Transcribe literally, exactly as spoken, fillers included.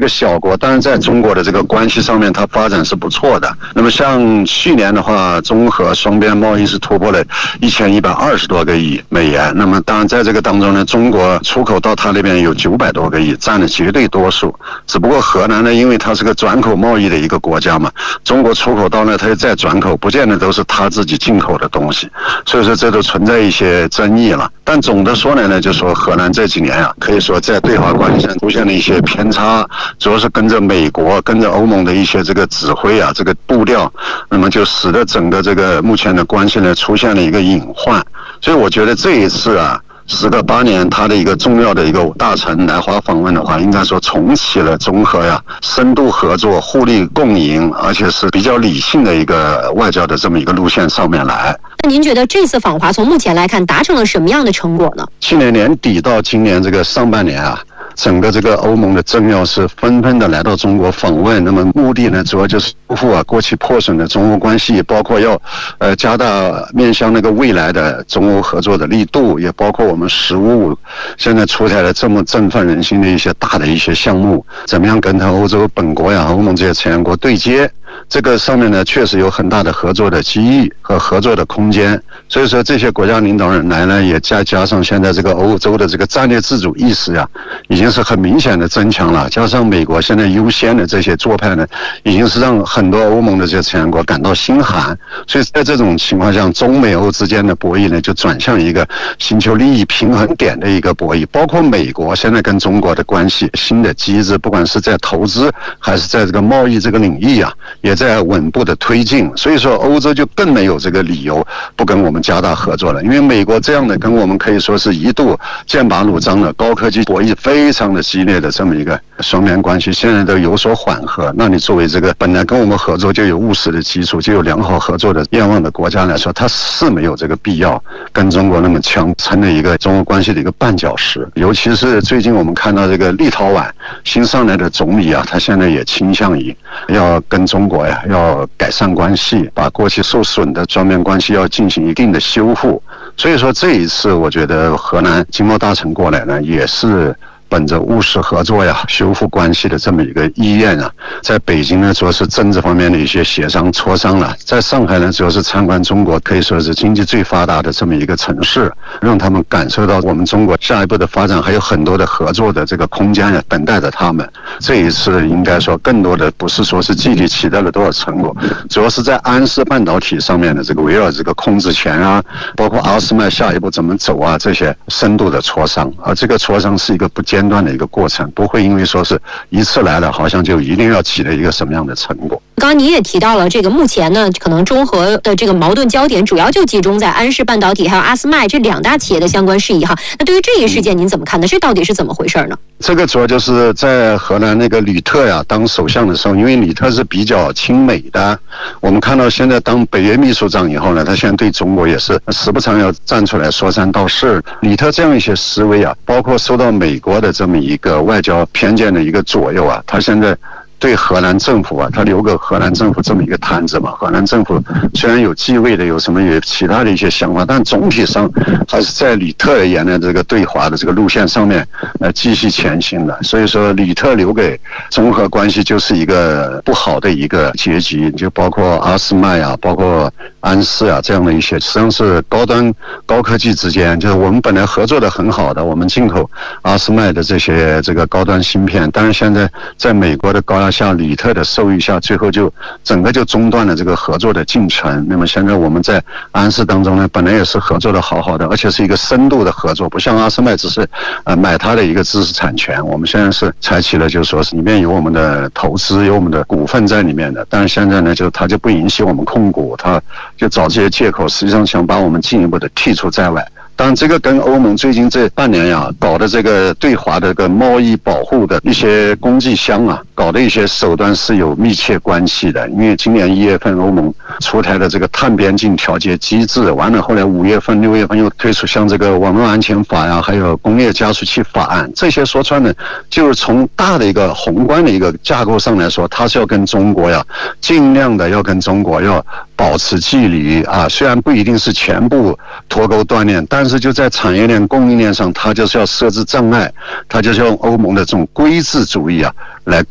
个小国，当然在中国的这个关系上面，它发展是不错的。那么像去年的话，中荷双边贸易是突破了一千一百二十多个亿美元。那么当然在这个当中呢，中国出口到它那边有九百多个亿，占了绝对多数。只不过荷兰呢，因为它是个转口贸易的一个国家嘛，中国出口到呢，它又再转口，不见得都是它自己进口的东西，所以说这都存在一些争议了。但总的说来呢，就说荷兰这几年啊，可以说在对华关系上出现了一些偏差，主要是跟着美国、跟着欧盟的一些这个指挥啊，这个步调，那么就使得整个这个目前的关系呢出现了一个隐患。所以我觉得这一次啊，时隔八年，他的一个重要的一个大臣来华访问的话，应该说重启了中荷呀深度合作、互利共赢，而且是比较理性的一个外交的这么一个路线上面来。 那您觉得这次访华从目前来看达成了什么样的成果呢？ 去年年底到今年这个上半年啊，整个这个欧盟的政要是纷纷的来到中国访问，那么目的呢，主要就是修复啊过去破损的中欧关系，包括要呃加大面向那个未来的中欧合作的力度，也包括我们十五五现在出台了这么振奋人心的一些大的一些项目，怎么样跟他欧洲本国呀、欧盟这些成员国对接。这个上面呢，确实有很大的合作的机遇和合作的空间。所以说，这些国家领导人来呢，也再加上现在这个欧洲的这个战略自主意识呀，已经是很明显的增强了。加上美国现在优先的这些做派呢，已经是让很多欧盟的这些成员国感到心寒。所以在这种情况下，中美欧之间的博弈呢，就转向一个寻求利益平衡点的一个博弈。包括美国现在跟中国的关系新的机制，不管是在投资还是在这个贸易这个领域啊，也在稳步的推进。所以说欧洲就更没有这个理由不跟我们加大合作了，因为美国这样的跟我们可以说是一度剑拔弩张的高科技博弈非常的激烈的这么一个双边关系，现在都有所缓和。那你作为这个本来跟我们合作就有务实的基础，就有良好合作的愿望的国家来说，它是没有这个必要跟中国那么强成了一个中欧关系的一个绊脚石。尤其是最近我们看到这个立陶宛新上来的总理啊，他现在也倾向于要跟中国呀要改善关系，把过去受损的双边关系要进行一定的修复。所以说这一次我觉得荷兰经贸大臣过来呢，也是本着务实合作呀、修复关系的这么一个意愿啊，在北京呢主要是政治方面的一些协商磋商了，在上海呢主要是参观中国可以说是经济最发达的这么一个城市，让他们感受到我们中国下一步的发展还有很多的合作的这个空间呀等待着他们。这一次应该说更多的不是说是具体取得了多少成果，主要是在安氏半导体上面的这个围绕这个控制权啊，包括阿斯麦下一步怎么走啊，这些深度的磋商。而这个磋商是一个不间断的一个过程，不会因为说是一次来了好像就一定要取得一个什么样的成果。 刚刚你也提到了这个目前呢，可能中荷的这个矛盾焦点主要就集中在安氏半导体还有阿斯麦这两大企业的相关事宜哈。那对于这一事件您怎么看呢？这到底是怎么回事呢？ 这个主要就是在荷兰那个吕特呀当首相的时候，因为吕特是比较亲美的，我们看到现在当北约秘书长以后呢，他现在对中国也是时不常要站出来说三道四。吕特这样一些思维啊，包括受到美国的这么一个外交偏见的一个左右啊，他现在对荷兰政府啊，他留个荷兰政府这么一个摊子嘛。荷兰政府虽然有继位的，有什么有其他的一些想法，但总体上还是在吕特而言的这个对华的这个路线上面呃继续前行的。所以说吕特留给中荷关系就是一个不好的一个结局，就包括阿斯麦啊，包括安氏啊这样的一些，实际上是高端高科技之间，就是我们本来合作的很好的，我们进口阿斯麦的这些这个高端芯片，但是现在在美国的高压下，吕特的授意下，最后就整个就中断了这个合作的进程。那么现在我们在安氏当中呢，本来也是合作的好好的，而且是一个深度的合作，不像阿斯麦只是呃买它的一个知识产权，我们现在是采取了就是说是里面有我们的投资，有我们的股份在里面的，但是现在呢，就他就不允许我们控股，他就找这些借口，实际上想把我们进一步的剔除在外。当然，这个跟欧盟最近这半年呀搞的这个对华的这个贸易保护的一些工具箱啊，搞的一些手段是有密切关系的。因为今年一月份欧盟出台的这个碳边境调节机制，完了后来五月份、六月份又推出像这个网络安全法呀，还有工业加速器法案，这些说穿呢，就是从大的一个宏观的一个架构上来说，它是要跟中国呀尽量的要跟中国要保持距离啊，虽然不一定是全部脱钩断链，但是就在产业链、供应链上，它就是要设置障碍，它就是用欧盟的这种规制主义啊来